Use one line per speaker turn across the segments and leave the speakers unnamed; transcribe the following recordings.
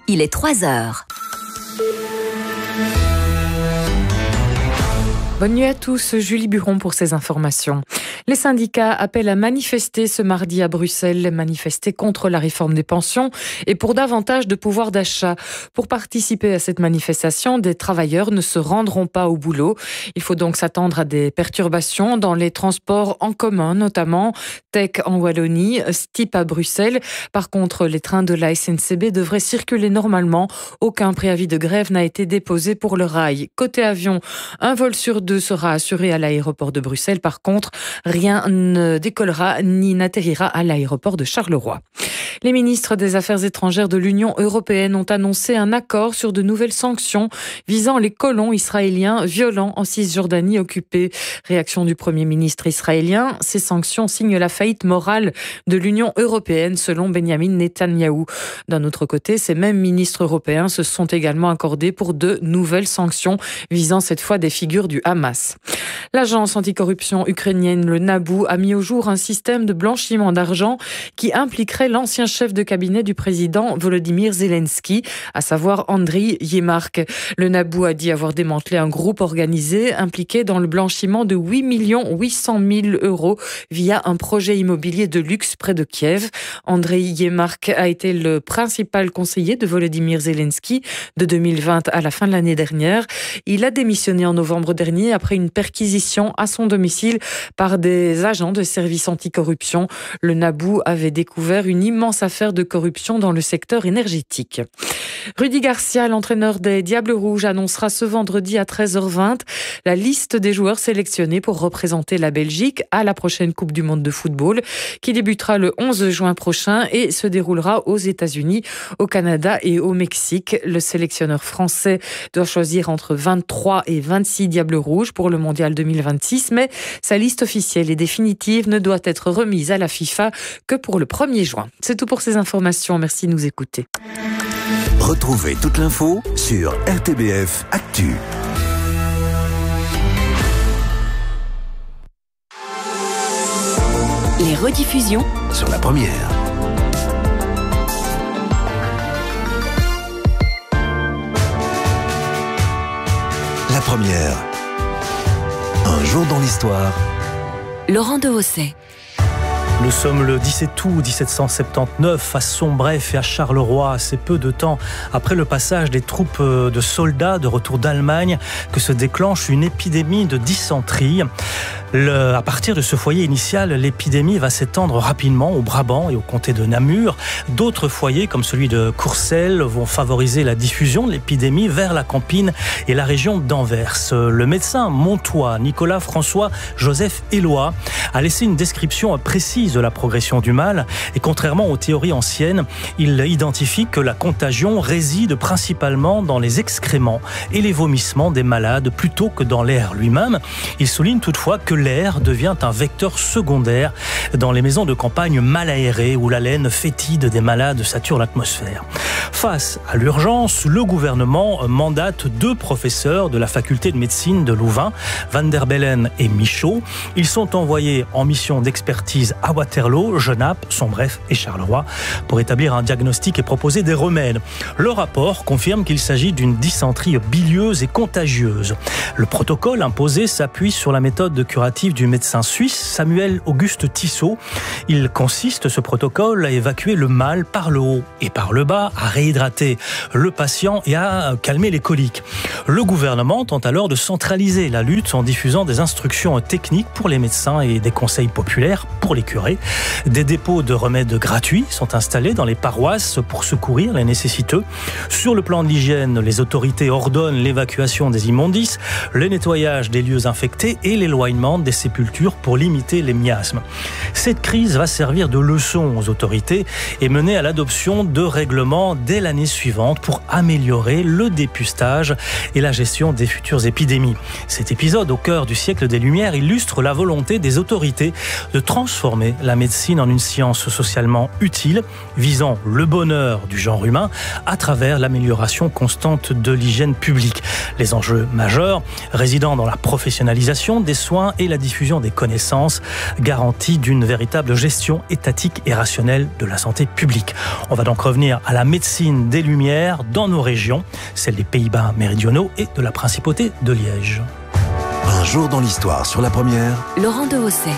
il est 3h.
Bonne nuit à tous, Julie Buron pour ces informations. Les syndicats appellent à manifester ce mardi à Bruxelles, manifester contre la réforme des pensions et pour davantage de pouvoir d'achat. Pour participer à cette manifestation, des travailleurs ne se rendront pas au boulot. Il faut donc s'attendre à des perturbations dans les transports en commun, notamment Tech en Wallonie, Stip à Bruxelles. Par contre, les trains de la SNCB devraient circuler normalement. Aucun préavis de grève n'a été déposé pour le rail. Côté avion, un vol sur 2 sera assuré à l'aéroport de Bruxelles. Par contre, rien ne décollera ni n'atterrira à l'aéroport de Charleroi. Les ministres des Affaires étrangères de l'Union européenne ont annoncé un accord sur de nouvelles sanctions visant les colons israéliens violents en Cisjordanie occupée. Réaction du Premier ministre israélien, ces sanctions signent la faillite morale de l'Union européenne selon Benjamin Netanyahou. D'un autre côté, ces mêmes ministres européens se sont également accordés pour de nouvelles sanctions visant cette fois des figures du Hamas. L'agence anticorruption ukrainienne, le NABU, a mis au jour un système de blanchiment d'argent qui impliquerait l'ancien chef de cabinet du président Volodymyr Zelensky, à savoir Andriy Yermak. Le NABU a dit avoir démantelé un groupe organisé impliqué dans le blanchiment de 8 800 000 € via un projet immobilier de luxe près de Kiev. Andriy Yermak a été le principal conseiller de Volodymyr Zelensky de 2020 à la fin de l'année dernière. Il a démissionné en novembre dernier après une perquisition à son domicile par des agents de services anticorruption. Le NABU avait découvert une immense affaire de corruption dans le secteur énergétique. Rudy Garcia, l'entraîneur des Diables Rouges, annoncera ce vendredi à 13h20 la liste des joueurs sélectionnés pour représenter la Belgique à la prochaine Coupe du Monde de football qui débutera le 11 juin prochain et se déroulera aux États-Unis, au Canada et au Mexique. Le sélectionneur français doit choisir entre 23 et 26 Diables Rouges pour le Mondial 2026, mais sa liste officielle et définitive ne doit être remise à la FIFA que pour le 1er juin. C'est tout pour ces informations. Merci de nous écouter.
Retrouvez toute l'info sur RTBF Actu.
Les rediffusions
Sur la première. La première. Un jour dans l'histoire.
Laurent Dehosset.
Nous sommes le 17 août 1779 à Sombref et à Charleroi. C'est peu de temps après le passage des troupes de soldats de retour d'Allemagne que se déclenche une épidémie de dysenterie. À partir de ce foyer initial, l'épidémie va s'étendre rapidement au Brabant et au comté de Namur. D'autres foyers, comme celui de Courcelles, vont favoriser la diffusion de l'épidémie vers la Campine et la région d'Anvers. Le médecin montois Nicolas François Joseph Éloy a laissé une description précise de la progression du mal et contrairement aux théories anciennes, il identifie que la contagion réside principalement dans les excréments et les vomissements des malades plutôt que dans l'air lui-même. Il souligne toutefois que l'air devient un vecteur secondaire dans les maisons de campagne mal aérées où l'haleine fétide des malades sature l'atmosphère. Face à l'urgence, le gouvernement mandate 2 professeurs de la faculté de médecine de Louvain, Van der Bellen et Michaud. Ils sont envoyés en mission d'expertise à Waterloo, Genappe, Sombref et Charleroi pour établir un diagnostic et proposer des remèdes. Le rapport confirme qu'il s'agit d'une dysenterie bilieuse et contagieuse. Le protocole imposé s'appuie sur la méthode de curative du médecin suisse Samuel Auguste Tissot. Il consiste, ce protocole, à évacuer le mal par le haut et par le bas, à réhydrater le patient et à calmer les coliques. Le gouvernement tente alors de centraliser la lutte en diffusant des instructions techniques pour les médecins et des conseils populaires pour les curés. Des dépôts de remèdes gratuits sont installés dans les paroisses pour secourir les nécessiteux. Sur le plan de l'hygiène, les autorités ordonnent l'évacuation des immondices, le nettoyage des lieux infectés et l'éloignement des sépultures pour limiter les miasmes. Cette crise va servir de leçon aux autorités et mener à l'adoption de règlements dès l'année suivante pour améliorer le dépistage et la gestion des futures épidémies. Cet épisode au cœur du siècle des Lumières illustre la volonté des autorités de transformer la médecine en une science socialement utile, visant le bonheur du genre humain à travers l'amélioration constante de l'hygiène publique. Les enjeux majeurs résidant dans la professionnalisation des soins et la diffusion des connaissances, garantie d'une véritable gestion étatique et rationnelle de la santé publique. On va donc revenir à la médecine médecine des Lumières dans nos régions, celle des Pays-Bas méridionaux et de la Principauté de Liège.
Un jour dans l'histoire sur la première.
Laurent Dehaussais.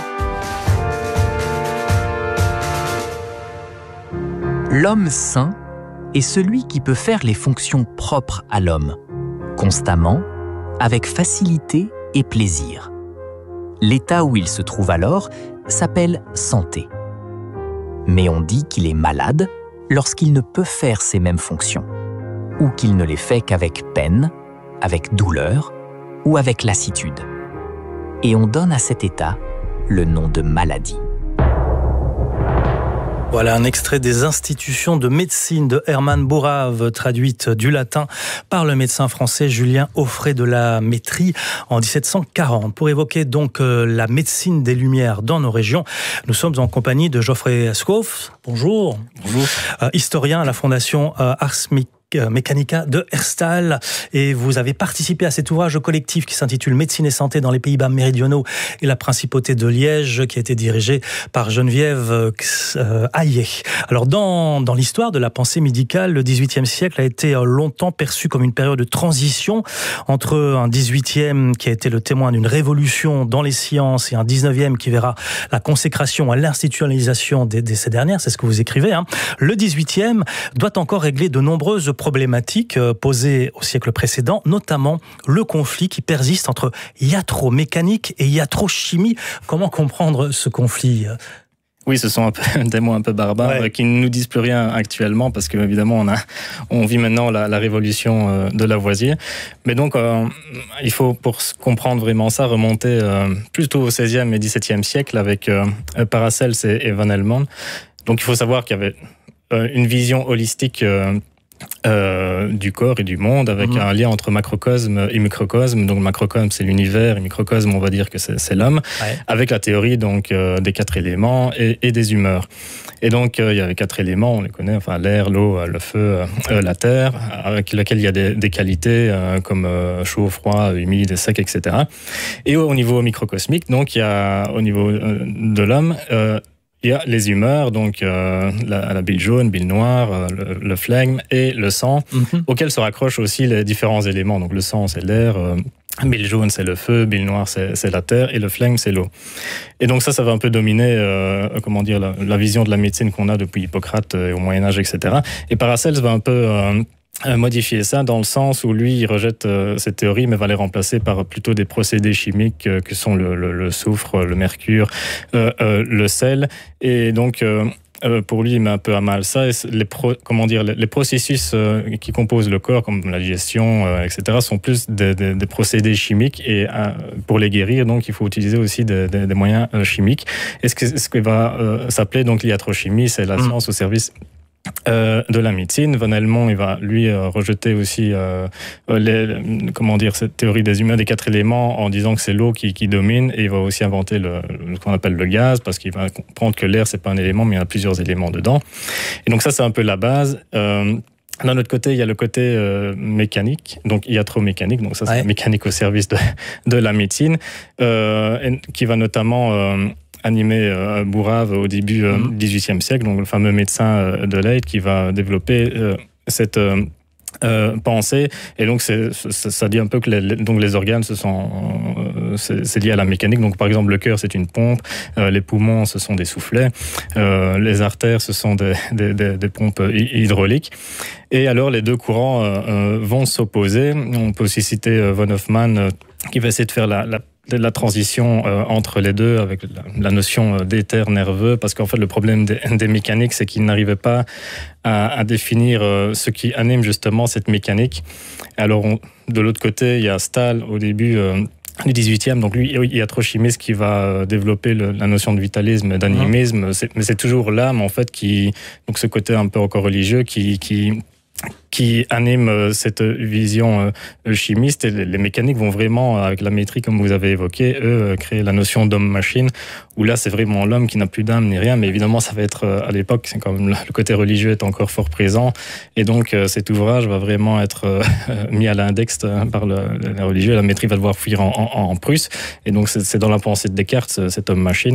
L'homme sain est celui qui peut faire les fonctions propres à l'homme, constamment, avec facilité et plaisir. L'état où il se trouve alors s'appelle santé. Mais on dit qu'il est malade lorsqu'il ne peut faire ces mêmes fonctions, ou qu'il ne les fait qu'avec peine, avec douleur ou avec lassitude. Et on donne à cet état le nom de maladie.
Voilà un extrait des institutions de médecine de Hermann Boerhaave, traduite du latin par le médecin français Julien Auffray de la Métrie en 1740. Pour évoquer donc la médecine des Lumières dans nos régions, nous sommes en compagnie de Geoffrey Schoof. Bonjour.
Bonjour.
Historien à la fondation Ars Mechanica de Herstal, et vous avez participé à cet ouvrage collectif qui s'intitule Médecine et santé dans les Pays-Bas méridionaux et la Principauté de Liège, qui a été dirigé par Geneviève Hayet. Alors dans l'histoire de la pensée médicale, le XVIIIe siècle a été longtemps perçu comme une période de transition entre un XVIIIe qui a été le témoin d'une révolution dans les sciences et un XIXe qui verra la consécration à l'institutionnalisation de ces dernières, c'est ce que vous écrivez. Le XVIIIe doit encore régler de nombreuses problématiques posées au siècle précédent, notamment le conflit qui persiste entre iatromécanique et iatrochimie. Comment comprendre ce conflit ?
Oui, ce sont des mots un peu barbares qui ne nous disent plus rien actuellement parce que évidemment on vit maintenant la révolution de Lavoisier. Mais donc il faut, pour comprendre vraiment ça, remonter plutôt au XVIe et XVIIe siècle avec Paracels et Van Helmont. Donc il faut savoir qu'il y avait une vision holistique du corps et du monde, avec un lien entre macrocosme et microcosme. Donc macrocosme c'est l'univers et microcosme on va dire que c'est l'homme, avec la théorie donc des 4 éléments et des humeurs. Et donc il y avait 4 éléments, on les connaît, enfin l'air, l'eau, le feu, la terre, avec lesquels il y a des qualités comme chaud, froid, humide, sec, etc. Et au niveau microcosmique, donc il y a au niveau de l'homme il y a les humeurs, donc la bile jaune, bile noire, le flegme et le sang, auxquels se raccrochent aussi les différents éléments. Donc le sang, c'est l'air, bile jaune, c'est le feu, bile noire, c'est la terre, et le flegme, c'est l'eau. Et donc ça va un peu dominer la vision de la médecine qu'on a depuis Hippocrate au Moyen-Âge, etc. Et Paracels va un peu modifier ça dans le sens où lui il rejette cette théorie mais va les remplacer par plutôt des procédés chimiques que sont le soufre, le mercure, le sel, et donc pour lui il met un peu à mal ça, et les processus qui composent le corps comme la digestion, etc. sont plus des procédés chimiques, et pour les guérir donc il faut utiliser aussi des moyens chimiques, et ce qui va s'appeler donc l'iatrochimie, c'est la science au service de la médecine. Van Helmont il va lui rejeter aussi cette théorie des humains des 4 éléments en disant que c'est l'eau qui domine, et il va aussi inventer ce qu'on appelle le gaz, parce qu'il va comprendre que l'air c'est pas un élément mais il y a plusieurs éléments dedans, et donc ça c'est un peu la base. D'un autre côté, il y a le côté mécanique, donc iatromécanique, donc ça c'est la mécanique au service de la médecine, qui va notamment animé Boerhaave au début du XVIIIe siècle, donc le fameux médecin de Leyde qui va développer cette pensée, et donc ça dit un peu que les organes c'est lié à la mécanique. Donc par exemple le cœur c'est une pompe, les poumons ce sont des soufflets, les artères ce sont des pompes hydrauliques, et alors les deux courants vont s'opposer. On peut aussi citer von Hofmann qui va essayer de faire la transition entre les deux avec la notion d'éther nerveux, parce qu'en fait le problème des mécaniques c'est qu'ils n'arrivaient pas à définir ce qui anime justement cette mécanique. Alors de l'autre côté il y a Stahl au début du 18e, donc lui iatrochimiste qui va développer la notion de vitalisme, d'animisme, mais c'est toujours l'âme en fait donc ce côté un peu encore religieux qui anime cette vision chimiste, et les mécaniques vont vraiment, avec la métrie comme vous avez évoqué, créer la notion d'homme-machine, où là c'est vraiment l'homme qui n'a plus d'âme ni rien, mais évidemment ça va être, à l'époque, c'est quand même le côté religieux est encore fort présent, et donc cet ouvrage va vraiment être mis à l'index par les religieux, la métrie va devoir fuir en Prusse, et donc c'est dans la pensée de Descartes, cet homme-machine.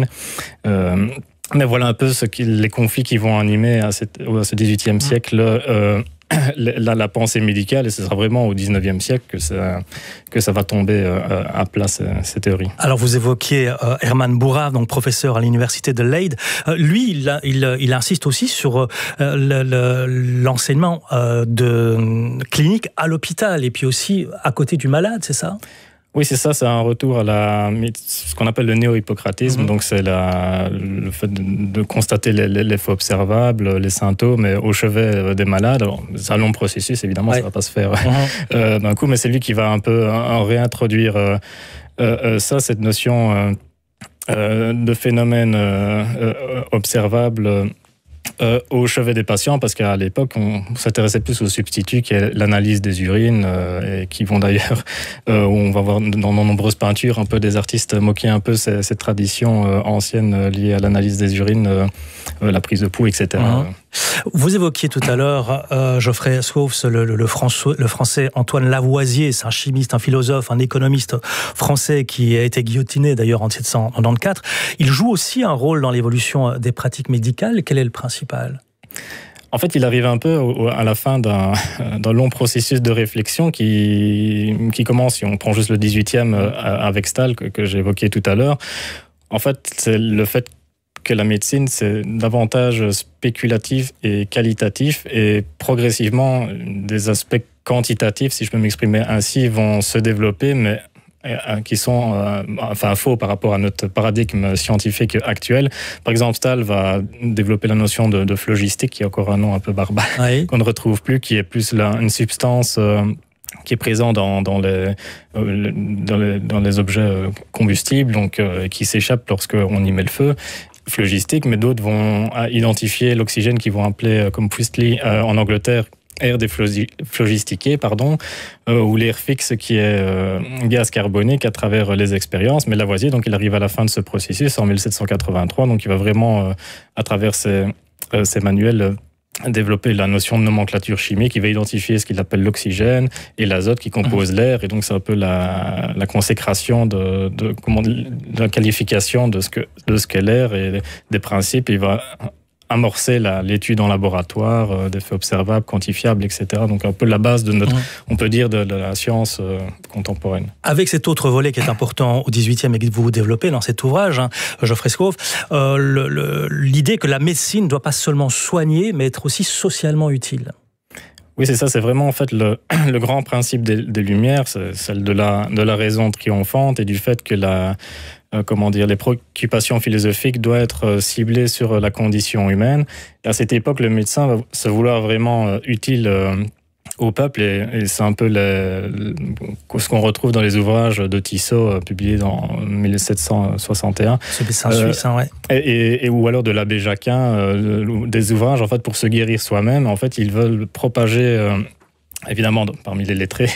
Mais voilà un peu les conflits qui vont animer à ce XVIIIe siècle la pensée médicale, et ce sera vraiment au 19e siècle que ça va tomber à plat, ces théories.
Alors vous évoquiez Hermann Boerhaave, donc professeur à l'université de Leyde. Lui, il insiste aussi sur l'enseignement de clinique à l'hôpital et puis aussi à côté du malade, c'est ça ?
Oui, c'est ça, c'est un retour à ce qu'on appelle le néo-hippocratisme. Donc c'est le fait de constater les faits observables, les symptômes au chevet des malades. Alors, c'est un long processus, évidemment, ça ne va pas se faire d'un coup, mais c'est lui qui va un peu réintroduire cette notion de phénomène observable au chevet des patients, parce qu'à l'époque, on s'intéressait plus aux substituts, qui est l'analyse des urines, et qui vont d'ailleurs, où on va voir dans de nombreuses peintures un peu des artistes moquer un peu cette tradition ancienne liée à l'analyse des urines, la prise de pouls, etc.
Vous évoquiez tout à l'heure Geoffrey Schoofs, le français Antoine Lavoisier, c'est un chimiste, un philosophe, un économiste français qui a été guillotiné d'ailleurs en 1794. Il joue aussi un rôle dans l'évolution des pratiques médicales. Quel est le principal ?
En fait, il arrive un peu à la fin d'un long processus de réflexion qui commence, si on prend juste le 18e avec Stahl, que j'ai évoqué tout à l'heure. En fait, c'est le fait que la médecine, c'est davantage spéculatif et qualitatif, et progressivement, des aspects quantitatifs, si je peux m'exprimer ainsi, vont se développer, mais qui sont faux par rapport à notre paradigme scientifique actuel. Par exemple, Stahl va développer la notion de phlogistique, qui est encore un nom un peu barbare, qu'on ne retrouve plus, qui est plus une substance qui est présente dans les objets combustibles, donc qui s'échappe lorsqu'on y met le feu. Phlogistique, mais d'autres vont identifier l'oxygène, qu'ils vont appeler, comme Priestley en Angleterre, air déphlogistiqué, ou l'air fixe, qui est gaz carbonique à travers les expériences. Mais Lavoisier, donc, il arrive à la fin de ce processus en 1783, donc il va vraiment, à travers ses manuels, développer la notion de nomenclature chimique. Il va identifier ce qu'il appelle l'oxygène et l'azote qui composent l'air, et donc c'est un peu la consécration de la qualification de ce qu'est l'air et des principes. Il va amorcer l'étude en laboratoire, des faits observables, quantifiables, etc. Donc un peu la base de notre, on peut dire, de la science contemporaine.
Avec cet autre volet qui est important au XVIIIe et que vous développez dans cet ouvrage, Geoffrey Schoofs, l'idée que la médecine ne doit pas seulement soigner, mais être aussi socialement utile.
Oui, c'est ça, c'est vraiment en fait le grand principe des Lumières, c'est celle de la raison triomphante et du fait que les préoccupations philosophiques doivent être ciblées sur la condition humaine. Et à cette époque, le médecin va se vouloir vraiment utile au peuple, et c'est un peu ce qu'on retrouve dans les ouvrages de Tissot publiés en 1761.
Ce médecin suisse,
ou alors de l'abbé Jacquin, des ouvrages en fait pour se guérir soi-même. En fait, ils veulent propager évidemment, parmi les lettrés,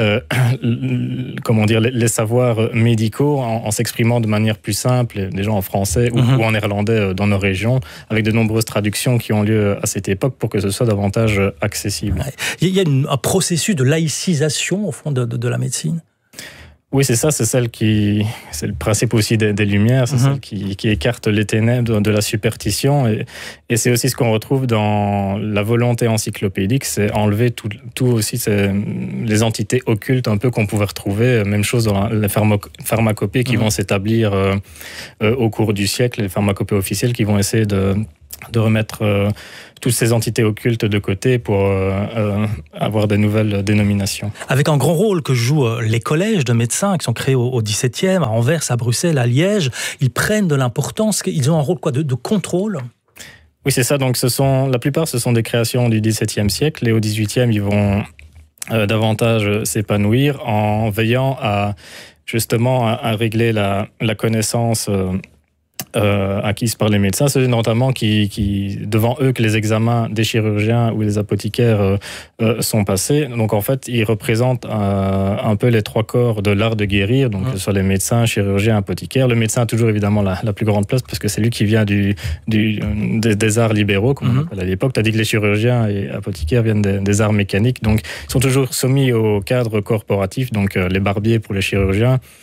les savoirs médicaux en s'exprimant de manière plus simple, des gens en français ou en néerlandais dans nos régions, avec de nombreuses traductions qui ont lieu à cette époque pour que ce soit davantage accessible.
Il y a un processus de laïcisation, au fond, de la médecine.
Oui, c'est ça, c'est le principe aussi des Lumières, c'est celle qui écarte les ténèbres de la superstition, et c'est aussi ce qu'on retrouve dans la volonté encyclopédique, c'est enlever tout aussi les entités occultes un peu qu'on pouvait retrouver, même chose dans les pharmacopées qui vont s'établir au cours du siècle, les pharmacopées officielles qui vont essayer de remettre toutes ces entités occultes de côté pour avoir de nouvelles dénominations.
Avec un grand rôle que jouent les collèges de médecins qui sont créés au XVIIe, à Anvers, à Bruxelles, à Liège, ils prennent de l'importance, ils ont un rôle de contrôle.
Oui, c'est ça. Donc la plupart, ce sont des créations du XVIIe siècle, et au XVIIIe, ils vont davantage s'épanouir en veillant à régler la connaissance acquises par les médecins. C'est notamment devant eux que les examens des chirurgiens ou des apothicaires sont passés. Donc en fait, ils représentent un peu les trois corps de l'art de guérir, donc que ce soit les médecins, chirurgiens, apothicaires. Le médecin a toujours évidemment la plus grande place parce que c'est lui qui vient des arts libéraux, comme on appelle à l'époque. Tu as dit que les chirurgiens et apothicaires viennent des arts mécaniques, donc ils sont toujours soumis au cadre corporatif, donc les barbiers pour les chirurgiens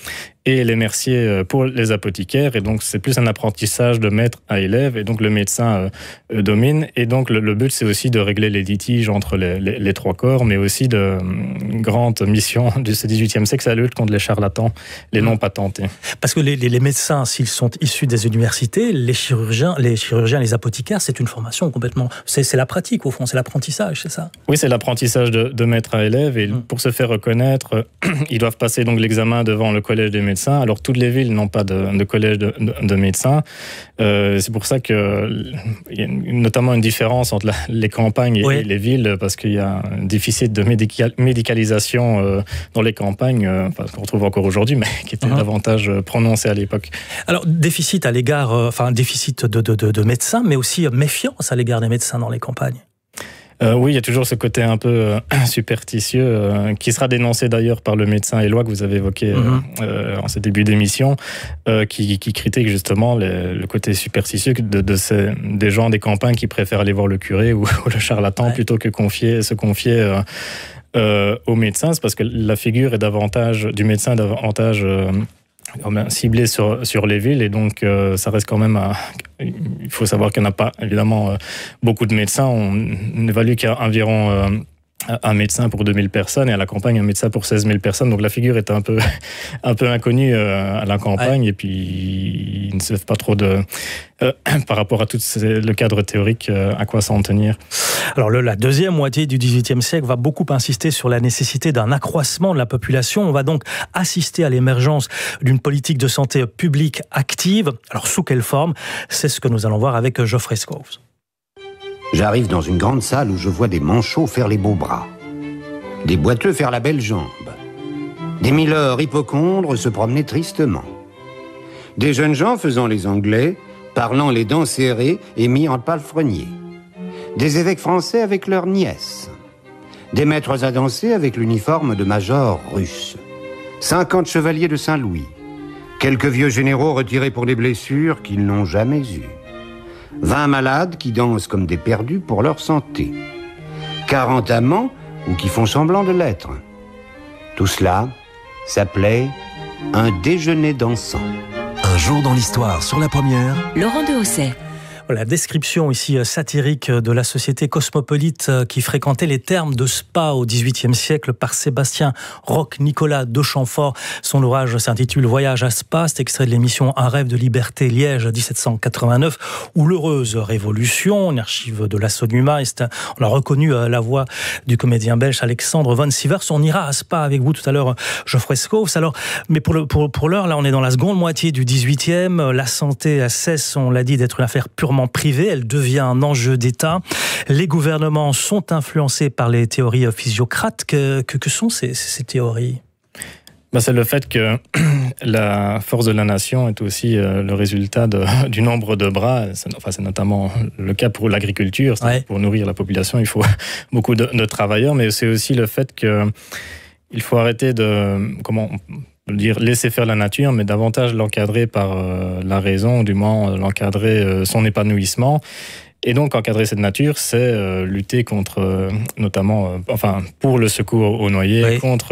et les merciers pour les apothicaires. Et donc, c'est plus un apprentissage de maître à élève. Et donc, le médecin domine. Et donc, le but, c'est aussi de régler les litiges entre les trois corps, mais aussi de grande mission de ce XVIIIe siècle, c'est la lutte contre les charlatans, les non patentés.
Parce que les médecins, s'ils sont issus des universités, les chirurgiens, les apothicaires, c'est une formation complètement... C'est la pratique, au fond, c'est l'apprentissage, c'est ça?
Oui, c'est l'apprentissage de maître à élève. Et pour se faire reconnaître, ils doivent passer donc l'examen devant le collège des médecins. Alors, toutes les villes n'ont pas de collège de médecins. C'est pour ça qu'il y a notamment une différence entre les campagnes et les villes, parce qu'il y a un déficit de médicalisation dans les campagnes, qu'on retrouve encore aujourd'hui, mais qui était davantage prononcé à l'époque. Alors,
déficit à l'égard, déficit de médecins, mais aussi méfiance à l'égard des médecins dans les campagnes.
Oui, il y a toujours ce côté un peu superstitieux qui sera dénoncé d'ailleurs par le médecin Éloi que vous avez évoqué en ce début d'émission, qui critique justement le côté superstitieux des gens des campagnes qui préfèrent aller voir le curé ou le charlatan plutôt que se confier aux médecins. C'est parce que la figure du médecin est davantage ciblée sur les villes, et donc ça reste quand même il faut savoir qu'il n'y en a pas évidemment beaucoup de médecins. On évalue qu'il y a environ un médecin pour 2000 personnes et à la campagne un médecin pour 16 000 personnes, donc la figure est un peu inconnue à la campagne, et puis ils ne savent pas trop par rapport à tout le cadre théorique à quoi s'en tenir.
Alors la deuxième moitié du XVIIIe siècle va beaucoup insister sur la nécessité d'un accroissement de la population. On va donc assister à l'émergence d'une politique de santé publique active. Alors sous quelle forme? C'est ce que nous allons voir avec Geoffrey Schoves.
J'arrive dans une grande salle où je vois des manchots faire les beaux bras, des boiteux faire la belle jambe, des milords hypocondres se promener tristement, des jeunes gens faisant les anglais, parlant les dents serrées et mis en palefrenier, des évêques français avec leurs nièces, des maîtres à danser avec l'uniforme de major russe, 50 chevaliers de Saint-Louis, quelques vieux généraux retirés pour des blessures qu'ils n'ont jamais eues, 20 malades qui dansent comme des perdus pour leur santé, 40 amants ou qui font semblant de l'être. Tout cela s'appelait un déjeuner dansant.
Un jour dans l'histoire sur la première.
Laurent de Hausset.
La description ici satirique de la société cosmopolite qui fréquentait les thermes de Spa au XVIIIe siècle par Sébastien Roch-Nicolas de Chamfort. Son ouvrage s'intitule Voyage à Spa. C'est extrait de l'émission Un rêve de liberté, Liège 1789, ou l'heureuse révolution, une archive de l'Assonuma. On a reconnu la voix du comédien belge Alexandre Von Sivers. On ira à Spa avec vous tout à l'heure, Geoffrey Schoves. Alors, mais pour l'heure, là, on est dans la seconde moitié du XVIIIe. La santé cesse, on l'a dit, d'être une affaire purement privée, elle devient un enjeu d'État. Les gouvernements sont influencés par les théories physiocrates. Que sont ces théories?
C'est le fait que la force de la nation est aussi le résultat du nombre de bras. C'est notamment le cas pour l'agriculture. Pour nourrir la population, il faut beaucoup de travailleurs, mais c'est aussi le fait qu'il faut arrêter de... laisser faire la nature, mais davantage l'encadrer par la raison, ou du moins l'encadrer son épanouissement. Et donc, encadrer cette nature, c'est lutter contre, notamment, pour le secours aux noyés, contre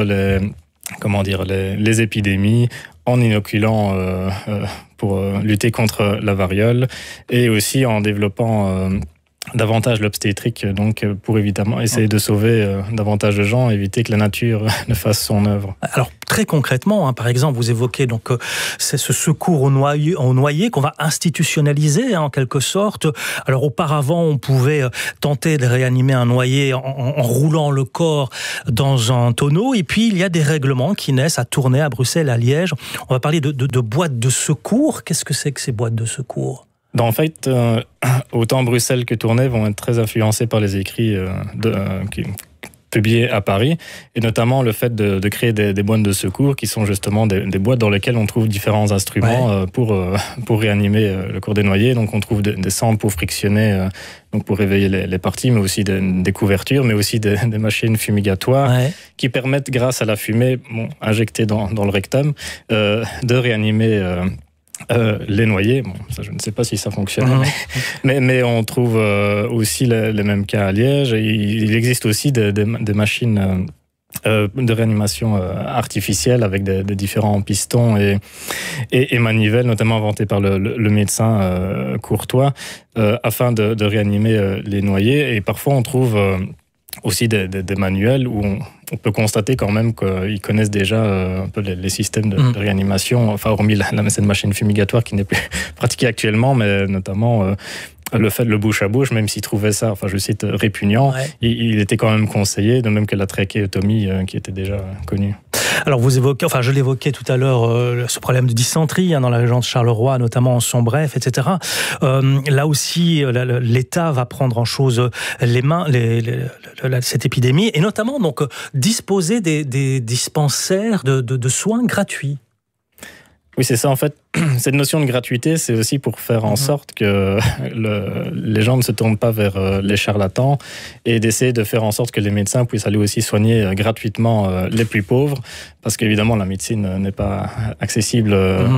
les épidémies, en inoculant pour lutter contre la variole, et aussi en développant davantage l'obstétrique, donc pour évidemment essayer de sauver davantage de gens, éviter que la nature ne fasse son œuvre.
Alors très concrètement, par exemple, vous évoquez donc c'est ce secours aux noyés qu'on va institutionnaliser en quelque sorte. Alors auparavant, on pouvait tenter de réanimer un noyé en roulant le corps dans un tonneau, et puis il y a des règlements qui naissent à Tournai, à Bruxelles, à Liège. On va parler de boîtes de secours. Qu'est-ce que c'est que ces boîtes de secours ?
En fait, autant Bruxelles que Tournai vont être très influencés par les écrits publiés à Paris, et notamment le fait de créer des boîtes de secours qui sont justement des boîtes dans lesquelles on trouve différents instruments pour réanimer le corps des noyés. Donc on trouve des cendres pour frictionner, donc pour réveiller les parties, mais aussi des couvertures, mais aussi des machines fumigatoires qui permettent, grâce à la fumée injectée dans le rectum, de réanimer les noyés. Ça, je ne sais pas si ça fonctionne, mais on trouve aussi les mêmes cas à Liège. Il existe aussi des machines de réanimation artificielle avec des différents pistons et manivelles, notamment inventés par le médecin Courtois, afin de réanimer les noyés. Et parfois, on trouve aussi des manuels où on peut constater quand même qu'ils connaissent déjà un peu les systèmes de réanimation, enfin hormis cette machine fumigatoire qui n'est plus pratiquée actuellement, mais notamment le fait de le bouche à bouche, même s'il trouvait ça, enfin je cite, répugnant, il était quand même conseillé, de même que la trachéotomie qui était déjà connue.
Alors vous évoquez, enfin je l'évoquais tout à l'heure, ce problème de dysenterie dans la région de Charleroi, notamment en Son-Bref, etc. Là aussi, l'État va prendre en chose les mains cette épidémie, et notamment donc disposer des dispensaires de soins gratuits.
Oui, c'est ça en fait. Cette notion de gratuité, c'est aussi pour faire en sorte que les gens ne se tournent pas vers les charlatans et d'essayer de faire en sorte que les médecins puissent aller aussi soigner gratuitement les plus pauvres, parce qu'évidemment la médecine n'est pas accessible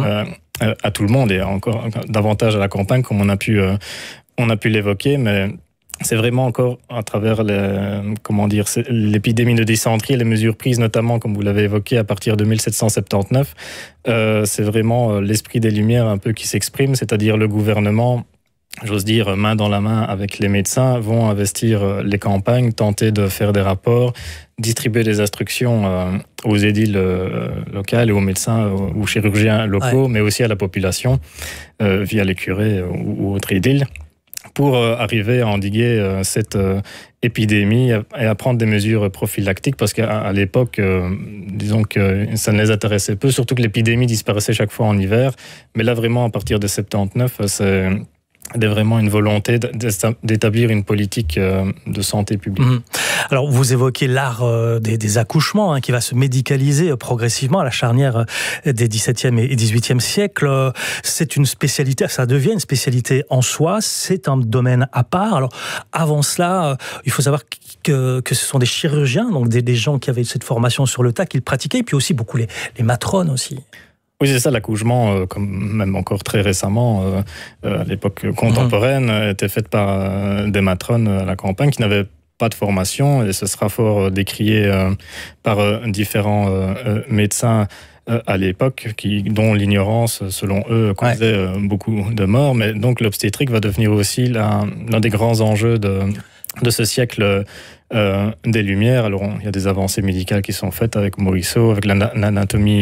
à tout le monde et encore davantage à la campagne comme on a pu l'évoquer, mais c'est vraiment encore à travers l'épidémie de dysenterie et les mesures prises, notamment, comme vous l'avez évoqué, à partir de 1779. C'est vraiment l'esprit des Lumières un peu qui s'exprime, c'est-à-dire le gouvernement, j'ose dire, main dans la main avec les médecins, vont investir les campagnes, tenter de faire des rapports, distribuer des instructions aux édiles locaux et aux médecins ou chirurgiens locaux, mais aussi à la population, via les curés ou autres édiles, pour arriver à endiguer cette épidémie et à prendre des mesures prophylactiques, parce qu'à l'époque, disons que ça ne les intéressait peu, surtout que l'épidémie disparaissait chaque fois en hiver. Mais là, vraiment, à partir de 79, c'est vraiment une volonté d'établir une politique de santé publique.
Alors, vous évoquez l'art des accouchements qui va se médicaliser progressivement à la charnière des XVIIe et XVIIIe siècles. C'est une spécialité, ça devient une spécialité en soi, c'est un domaine à part. Alors, avant cela, il faut savoir que ce sont des chirurgiens, donc des gens qui avaient cette formation sur le tas, qui le pratiquaient, et puis aussi beaucoup les matrones aussi.
Oui, c'est ça, l'accouchement, comme même encore très récemment, à l'époque contemporaine, était fait par des matrones à la campagne qui n'avaient pas de formation, et ce sera fort décrié par différents médecins à l'époque, dont l'ignorance, selon eux, causait beaucoup de morts. Mais donc l'obstétrique va devenir aussi l'un des grands enjeux de ce siècle des Lumières. Alors il y a des avancées médicales qui sont faites avec Morisot, avec l'anatomie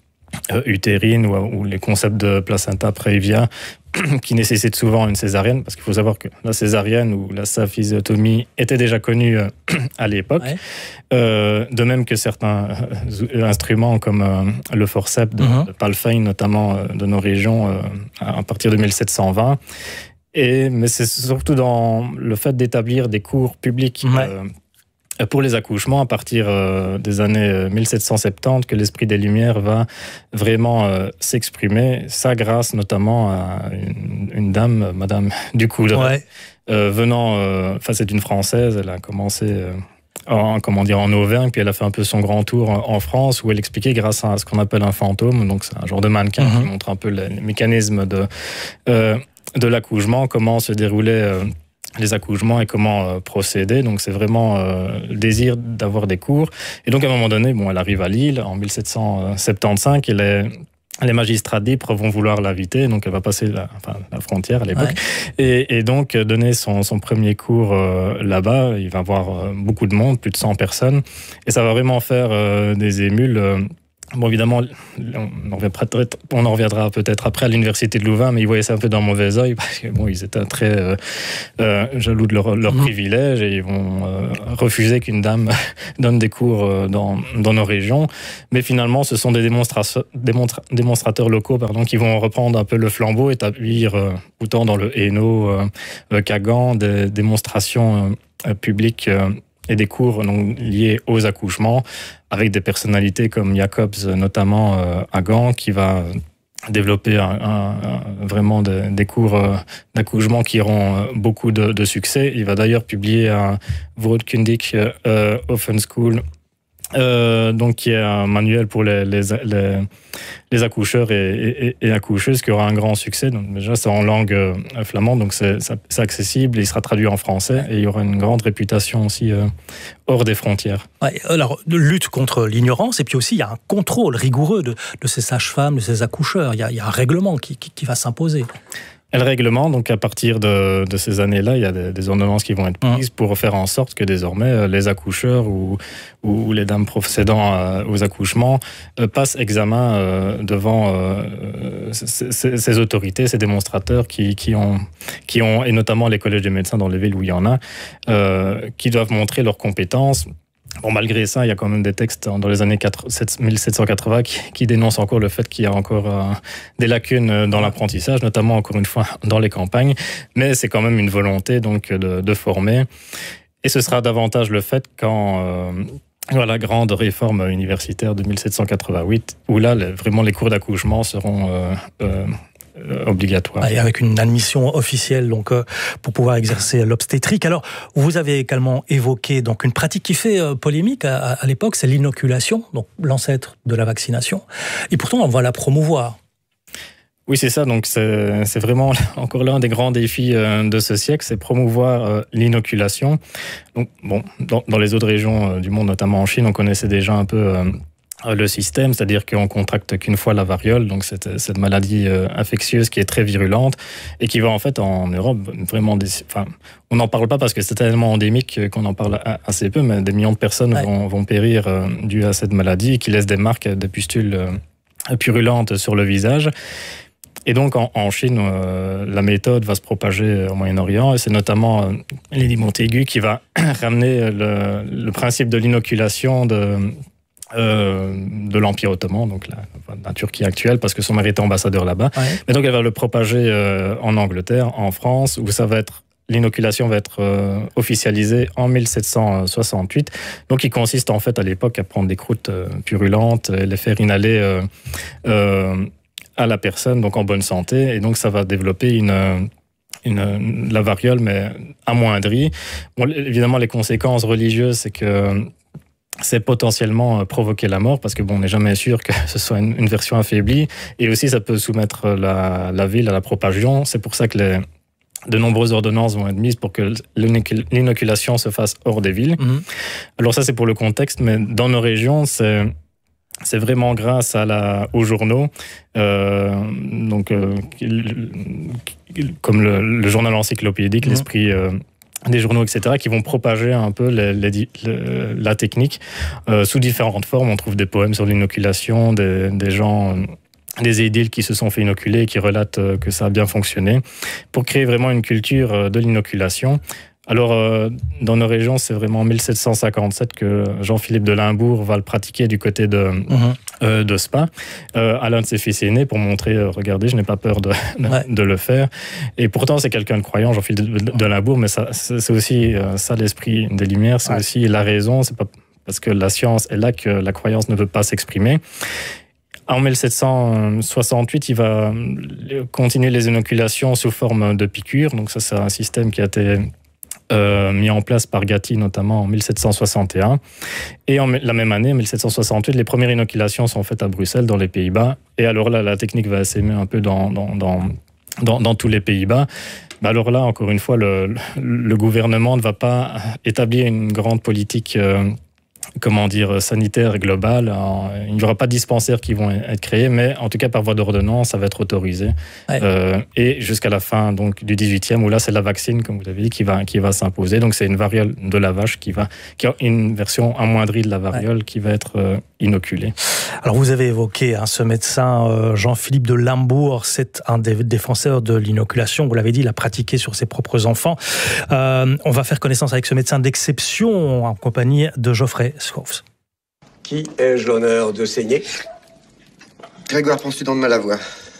utérine ou les concepts de placenta prévia qui nécessitent souvent une césarienne, parce qu'il faut savoir que la césarienne ou la saphisiotomie était déjà connue à l'époque, de même que certains instruments comme le forceps de Palfein, notamment de nos régions, à partir de 1720. Mais c'est surtout dans le fait d'établir des cours publics pour les accouchements à partir des années 1770 que l'esprit des Lumières va vraiment s'exprimer. Ça grâce notamment à une dame, Madame Ducoudray, venant, c'est une Française, elle a commencé en Auvergne, puis elle a fait un peu son grand tour en France, où elle expliquait grâce à ce qu'on appelle un fantôme, donc c'est un genre de mannequin qui montre un peu les mécanismes de l'accouchement, comment se déroulait les accouchements et comment procéder. Donc c'est vraiment le désir d'avoir des cours. Et donc à un moment donné, elle arrive à Lille en 1775 et les magistrats d'Ypres vont vouloir l'inviter, donc elle va passer la frontière à l'époque, et donc donner son premier cours là-bas. Il va avoir beaucoup de monde, plus de 100 personnes, et ça va vraiment faire des émules. Bon, évidemment, on en reviendra peut-être après à l'université de Louvain, mais ils voyaient ça un peu d'un mauvais œil, parce que ils étaient très jaloux de leur privilège, et ils vont refuser qu'une dame donne des cours dans nos régions. Mais finalement, ce sont des démonstrateurs locaux, qui vont reprendre un peu le flambeau, établir autant dans le Hainaut qu'à Gand, des démonstrations publiques et des cours liés aux accouchements, avec des personnalités comme Jacobs, notamment à Gand, qui va développer vraiment des cours d'accouchement qui auront beaucoup de succès. Il va d'ailleurs publier un Vorkundig Offenschool Donc il y a un manuel pour les accoucheurs et accoucheuses qui aura un grand succès. Donc déjà c'est en langue flamande, donc c'est accessible, il sera traduit en français et il y aura une grande réputation aussi hors des frontières.
Ouais, alors lutte contre l'ignorance et puis aussi il y a un contrôle rigoureux de ces sages-femmes, de ces accoucheurs. Il y a un règlement qui va s'imposer.
Et le règlement, donc à partir de ces années-là, il y a des ordonnances qui vont être prises pour faire en sorte que désormais les accoucheurs ou les dames procédant aux accouchements passent examen devant ces autorités, ces démonstrateurs qui ont, et notamment les collèges des médecins dans les villes où il y en a, qui doivent montrer leurs compétences. Bon, malgré ça, il y a quand même des textes dans les années 1780 qui dénoncent encore le fait qu'il y a encore des lacunes dans l'apprentissage, notamment, encore une fois, dans les campagnes. Mais c'est quand même une volonté donc de former. Et ce sera davantage le fait quand la grande réforme universitaire de 1788, où là, vraiment, les cours d'accouchement seront obligatoire.
Et avec une admission officielle donc, pour pouvoir exercer l'obstétrique. Alors, vous avez également évoqué donc, une pratique qui fait polémique à l'époque, c'est l'inoculation, donc l'ancêtre de la vaccination. Et pourtant, on va la promouvoir.
Oui, c'est ça. Donc, c'est vraiment encore l'un des grands défis de ce siècle, c'est promouvoir l'inoculation. Donc, bon, dans les autres régions du monde, notamment en Chine, on connaissait déjà un peu le système, c'est-à-dire qu'on contracte qu'une fois la variole, donc cette maladie infectieuse qui est très virulente et qui va en fait en Europe vraiment... on n'en parle pas parce que c'est tellement endémique qu'on en parle assez peu, mais des millions de personnes vont périr dues à cette maladie qui laisse des marques, des pustules purulentes sur le visage. Et donc en Chine, la méthode va se propager au Moyen-Orient et c'est notamment Lady Montaigu qui va ramener le principe de l'inoculation de l'Empire ottoman, donc la Turquie actuelle, parce que son mari était ambassadeur là-bas. Ouais. Mais donc elle va le propager en Angleterre, en France, où l'inoculation va être officialisée en 1768. Donc il consiste en fait à l'époque à prendre des croûtes purulentes et les faire inhaler à la personne, donc en bonne santé, et donc ça va développer la variole, mais amoindrie. Bon, évidemment, les conséquences religieuses, c'est que c'est potentiellement provoquer la mort, parce que bon, on n'est jamais sûr que ce soit une version affaiblie, et aussi ça peut soumettre la ville à la propagation. C'est pour ça que de nombreuses ordonnances vont être mises pour que l'inoculation se fasse hors des villes. Mmh. Alors ça, c'est pour le contexte, mais dans nos régions, c'est vraiment grâce aux journaux, comme le journal encyclopédique, l'Esprit des journaux, etc., qui vont propager un peu la technique sous différentes formes. On trouve des poèmes sur l'inoculation, des gens... des édiles qui se sont fait inoculer et qui relatent que ça a bien fonctionné, pour créer vraiment une culture de l'inoculation. Alors, dans nos régions, c'est vraiment en 1757 que Jean-Philippe de Limbourg va le pratiquer du côté de Spa, à l'un de ses fils aînés, pour montrer, regardez, je n'ai pas peur de le faire. Et pourtant, c'est quelqu'un de croyant, Jean-Philippe de Limbourg, mais c'est aussi ça l'esprit des Lumières, c'est aussi la raison, c'est pas parce que la science est là que la croyance ne peut pas s'exprimer. En 1768, il va continuer les inoculations sous forme de piqûres. Donc ça, c'est un système qui a été mis en place par Gatti, notamment en 1761. Et la même année, en 1768, les premières inoculations sont faites à Bruxelles, dans les Pays-Bas. Et alors là, la technique va s'aimer un peu dans tous les Pays-Bas. Alors là, encore une fois, le gouvernement ne va pas établir une grande politique sanitaire globale. Il n'y aura pas de dispensaires qui vont être créés, mais en tout cas, par voie d'ordonnance, ça va être autorisé. Ouais. Et jusqu'à la fin donc, du 18e, où là, c'est la vaccine, comme vous l'avez dit, qui va s'imposer. Donc, c'est une variole de la vache qui a une version amoindrie de la variole qui va être inoculée.
Alors, vous avez évoqué ce médecin Jean-Philippe de Limbourg, c'est un des défenseurs de l'inoculation. Vous l'avez dit, il a pratiqué sur ses propres enfants. On va faire connaissance avec ce médecin d'exception en compagnie de Geoffrey
Qui ai-je l'honneur de saigner?
Grégoire, prends-tu donc de mal à voir.